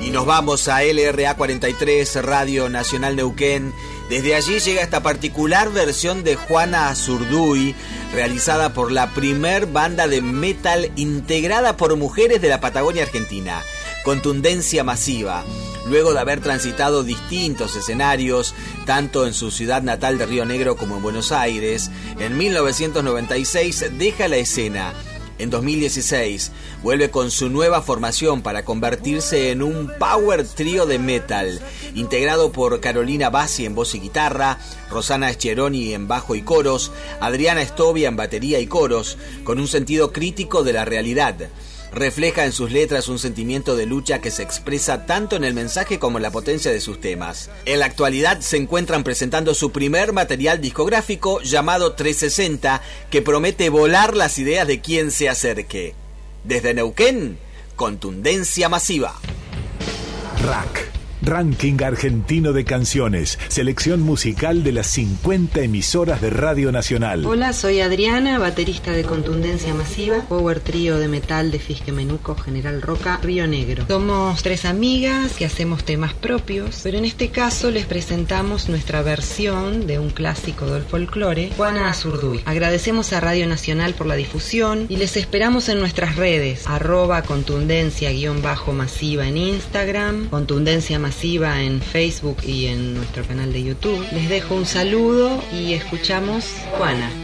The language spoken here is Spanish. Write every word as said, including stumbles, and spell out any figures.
Y nos vamos a L R A cuarenta y tres, Radio Nacional Neuquén. Desde allí llega esta particular versión de Juana Azurduy, realizada por la primer banda de metal integrada por mujeres de la Patagonia Argentina, Contundencia Masiva. Luego de haber transitado distintos escenarios, tanto en su ciudad natal de Río Negro como en Buenos Aires, en mil novecientos noventa y seis deja la escena. En dos mil dieciséis vuelve con su nueva formación para convertirse en un power trío de metal, integrado por Carolina Bassi en voz y guitarra, Rosana Scheroni en bajo y coros, Adriana Stovia en batería y coros, con un sentido crítico de la realidad. Refleja en sus letras un sentimiento de lucha que se expresa tanto en el mensaje como en la potencia de sus temas. En la actualidad se encuentran presentando su primer material discográfico llamado trescientos sesenta, que promete volar las ideas de quien se acerque. Desde Neuquén, Contundencia Masiva. Rack, Ranking Argentino de Canciones, selección musical de las cincuenta emisoras de Radio Nacional. Hola, soy Adriana, baterista de Contundencia Masiva, power trío de metal de Fisque Menuco, General Roca, Río Negro. Somos tres amigas que hacemos temas propios, pero en este caso les presentamos nuestra versión de un clásico del folclore, Juana Azurduy. Agradecemos a Radio Nacional por la difusión y les esperamos en nuestras redes, arroba contundencia-masiva en Instagram, Contundencia Masiva en Facebook y en nuestro canal de YouTube. Les dejo un saludo y escuchamos Juana.